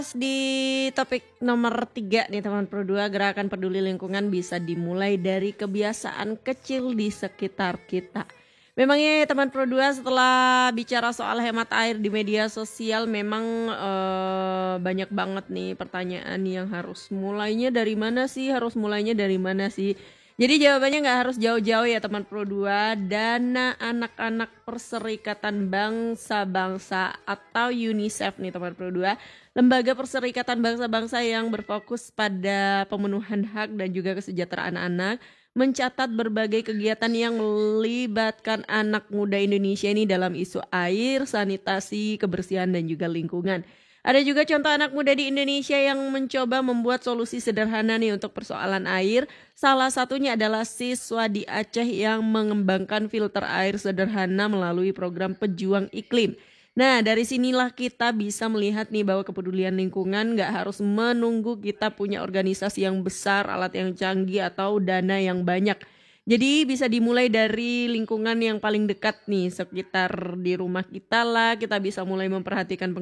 Di topik nomor 3 nih teman Pro 2, gerakan peduli lingkungan bisa dimulai dari kebiasaan kecil di sekitar kita. Memangnya ya teman Pro 2, setelah bicara soal hemat air di media sosial memang banyak banget nih pertanyaan yang harus mulainya dari mana sih, Jadi jawabannya nggak harus jauh-jauh ya teman Pro 2, Dana Anak-anak Perserikatan Bangsa-Bangsa atau UNICEF nih teman Pro 2, lembaga perserikatan bangsa-bangsa yang berfokus pada pemenuhan hak dan juga kesejahteraan anak, mencatat berbagai kegiatan yang melibatkan anak muda Indonesia ini dalam isu air, sanitasi, kebersihan dan juga lingkungan. Ada juga contoh anak muda di Indonesia yang mencoba membuat solusi sederhana nih untuk persoalan air. Salah satunya adalah siswa di Aceh yang mengembangkan filter air sederhana melalui program Pejuang Iklim. Nah, dari sinilah kita bisa melihat nih bahwa kepedulian lingkungan nggak harus menunggu kita punya organisasi yang besar, alat yang canggih, atau dana yang banyak. Jadi bisa dimulai dari lingkungan yang paling dekat nih, sekitar di rumah kita lah, kita bisa mulai memperhatikan